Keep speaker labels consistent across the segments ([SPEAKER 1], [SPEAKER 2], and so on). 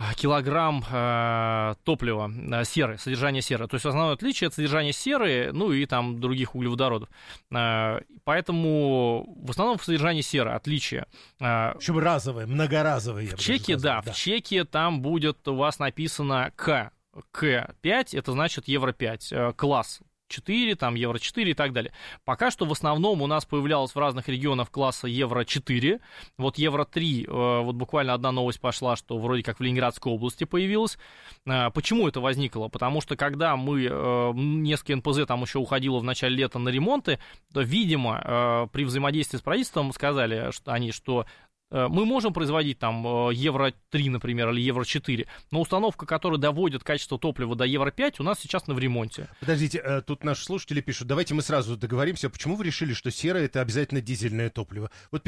[SPEAKER 1] килограмм топлива, серы, содержание серы. То есть основное отличие — это содержание серы, ну и там других углеводородов. Поэтому в основном в содержании серы отличие.
[SPEAKER 2] Причем разовое, многоразовое.
[SPEAKER 1] В чеке, да, в чеке там будет у вас написано К5, это значит Евро-5, класс 4, там Евро-4 и так далее. Пока что в основном у нас появлялось в разных регионах класса Евро-4. Вот Евро-3, вот буквально одна новость пошла, что вроде как в Ленинградской области появилась. Почему это возникло? Потому что когда мы, несколько НПЗ там еще уходило в начале лета на ремонты, то, видимо, при взаимодействии с правительством сказали что мы можем производить там Евро-3, например, или Евро-4, но установка, которая доводит качество топлива до Евро-5, у нас сейчас в ремонте.
[SPEAKER 2] Подождите, тут наши слушатели пишут, давайте мы сразу договоримся, почему вы решили, что сера — это обязательно дизельное топливо? Вот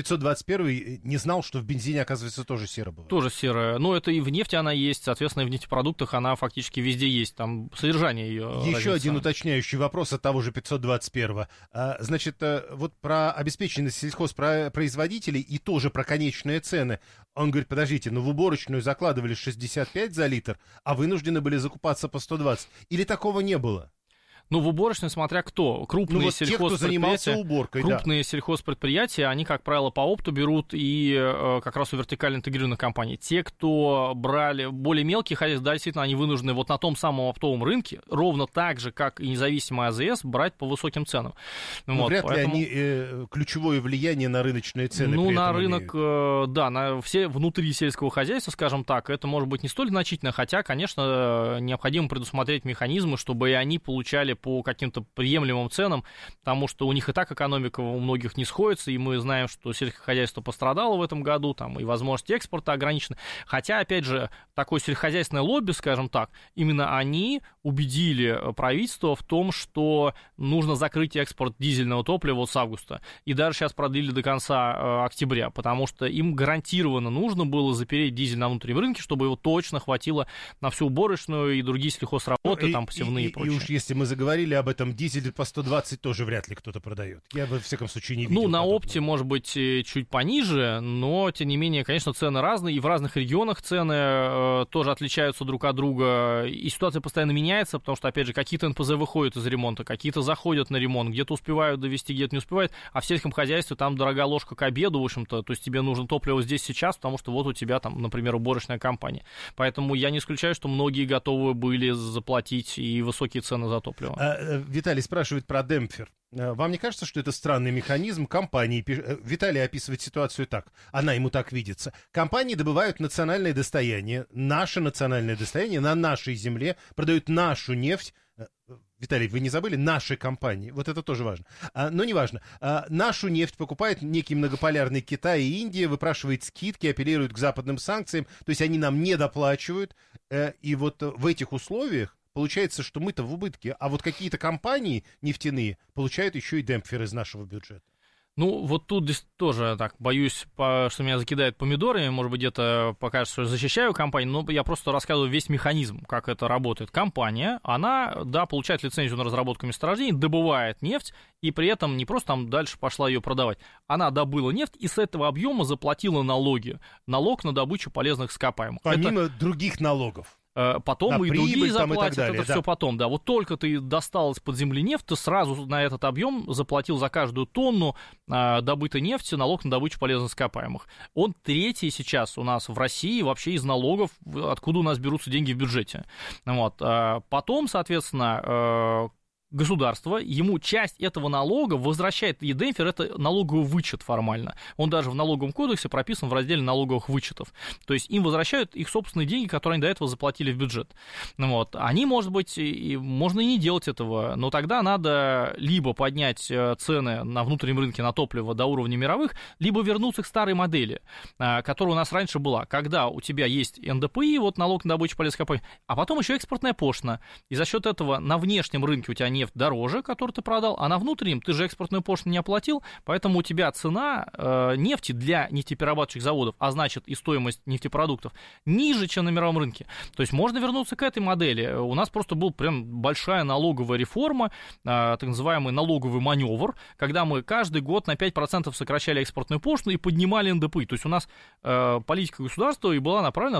[SPEAKER 2] 521 не знал, что в бензине, оказывается, тоже сера была.
[SPEAKER 1] Тоже серая. Но это и в нефти она есть, соответственно, и в нефтепродуктах она фактически везде есть, там содержание ее.
[SPEAKER 2] Еще
[SPEAKER 1] разница.
[SPEAKER 2] один уточняющий вопрос от того же 521. Значит, вот про обеспеченность сельхозпроизводителей и тоже про конечные цены. Он говорит, подождите, в уборочную закладывали 65 за литр, а вынуждены были закупаться по 120. Или такого не было?
[SPEAKER 1] Ну, в уборочной, смотря кто. Крупные
[SPEAKER 2] вот те, кто занимался уборкой,
[SPEAKER 1] крупные сельхозпредприятия, они, как правило, по опту берут и как раз у вертикально интегрированных компаний. Те, кто брали более мелкие хозяйства, да, действительно, они вынуждены вот на том самом оптовом рынке, ровно так же, как и независимый АЗС, брать по высоким ценам.
[SPEAKER 2] Ну, вряд ли они ключевое влияние на рыночные цены.
[SPEAKER 1] Ну, на рынок, да, на все внутри сельского хозяйства, скажем так, это может быть не столь значительно, хотя, конечно, необходимо предусмотреть механизмы, чтобы и они получали по каким-то приемлемым ценам, потому что у них и так экономика у многих не сходится, и мы знаем, что сельскохозяйство пострадало в этом году, там и возможности экспорта ограничены. Хотя, опять же, такое сельскохозяйственное лобби, скажем так, именно они убедили правительство в том, что нужно закрыть экспорт дизельного топлива с августа, и даже сейчас продлили до конца октября, потому что им гарантированно нужно было запереть дизель на внутреннем рынке, чтобы его точно хватило на всю уборочную и другие сельхозработы, там посевные и прочее.
[SPEAKER 2] И уж если мы заговорили об этом, дизель по 120 тоже вряд ли кто-то продает. Я, во всяком случае, не видел.
[SPEAKER 1] Ну, на опте, может быть, чуть пониже, но, тем не менее, конечно, цены разные, и в разных регионах цены тоже отличаются друг от друга, и ситуация постоянно меняется, потому что, опять же, какие-то НПЗ выходят из ремонта, какие-то заходят на ремонт, где-то успевают довести, где-то не успевают, а в сельском хозяйстве там дорогая ложка к обеду, в общем-то, то есть тебе нужно топливо здесь сейчас, потому что вот у тебя там, например, уборочная компания. Поэтому я не исключаю, что многие готовы были заплатить и высокие цены за топливо.
[SPEAKER 2] Виталий спрашивает про демпфер. Вам не кажется, что это странный механизм компании? Виталий описывает ситуацию так. Она ему так видится. Компании добывают национальное достояние, наше национальное достояние на нашей земле, продают нашу нефть. Виталий, вы не забыли? Наши компании. Вот это тоже важно. Но не важно. Нашу нефть покупает некий многополярный Китай и Индия, выпрашивает скидки, апеллирует к западным санкциям. То есть они нам не доплачивают. И вот в этих условиях получается, что мы-то в убытке, а вот какие-то компании нефтяные получают еще и демпфер из нашего бюджета.
[SPEAKER 1] Ну, вот тут здесь тоже так боюсь, что меня закидают помидорами, может быть, где-то покажется, что я защищаю компанию, но я просто рассказываю весь механизм, как это работает. Компания, она, да, получает лицензию на разработку месторождений, добывает нефть, и при этом не просто там дальше пошла ее продавать. Она добыла нефть и с этого объема заплатила налоги. Налог на добычу полезных ископаемых.
[SPEAKER 2] Помимо других налогов.
[SPEAKER 1] Потом
[SPEAKER 2] на
[SPEAKER 1] и
[SPEAKER 2] прибыль,
[SPEAKER 1] другие заплатят,
[SPEAKER 2] и так далее,
[SPEAKER 1] это
[SPEAKER 2] да.
[SPEAKER 1] все потом, да. Вот только ты достал из-под земли нефть, ты сразу на этот объем заплатил за каждую тонну добытой нефти налог на добычу полезных ископаемых. Он третий сейчас у нас в России вообще из налогов, откуда у нас берутся деньги в бюджете. Вот. Потом, соответственно, государство ему часть этого налога возвращает, и демпфер — это налоговый вычет формально. Он даже в налоговом кодексе прописан в разделе налоговых вычетов. То есть им возвращают их собственные деньги, которые они до этого заплатили в бюджет. Вот. Они, может быть, можно и не делать этого, но тогда надо либо поднять цены на внутреннем рынке на топливо до уровня мировых, либо вернуться к старой модели, которая у нас раньше была, когда у тебя есть НДПИ, вот налог на добычу полезных ископаемых, а потом еще экспортная пошлина. И за счет этого на внешнем рынке у тебя нефть дороже, которую ты продал, а на внутреннем ты же экспортную пошлину не оплатил, поэтому у тебя цена нефти для нефтеперерабатывающих заводов, а значит и стоимость нефтепродуктов, ниже, чем на мировом рынке. То есть можно вернуться к этой модели. У нас просто была прям большая налоговая реформа, так называемый налоговый маневр, когда мы каждый год на 5% сокращали экспортную пошлину и поднимали НДПИ. То есть у нас политика государства и была направлена